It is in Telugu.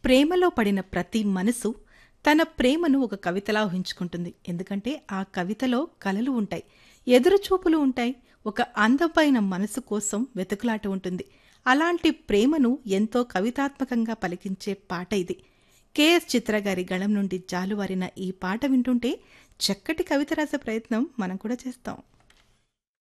ప్రేమలో పడిన ప్రతి మనసు తన ప్రేమను ఒక కవితలా ఊహించుకుంటుంది. ఎందుకంటే ఆ కవితలో కలలు ఉంటాయి, ఎదురుచూపులు ఉంటాయి, ఒక అందమైన మనసు కోసం వెతుకులాట ఉంటుంది. అలాంటి ప్రేమను ఎంతో కవితాత్మకంగా పలికించే పాట ఇది. కెఎస్ చిత్ర గారి గళం నుండి జాలువారిన ఈ పాట వింటుంటే చక్కటి కవిత రాసే ప్రయత్నం మనం కూడా చేస్తాం.